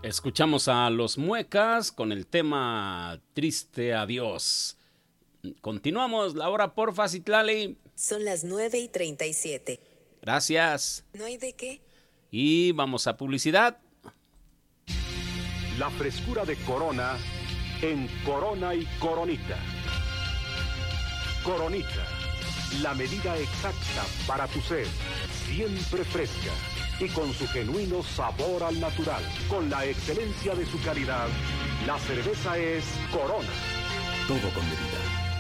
Escuchamos a Los Muecas con el tema Triste Adiós. Continuamos la hora, porfa, Citlali. Son las 9:37. Gracias. No hay de qué. Y vamos a publicidad. La frescura de Corona en Corona y Coronita. Coronita, la medida exacta para tu sed, siempre fresca y con su genuino sabor al natural. Con la excelencia de su calidad, la cerveza es Corona. Todo con medida.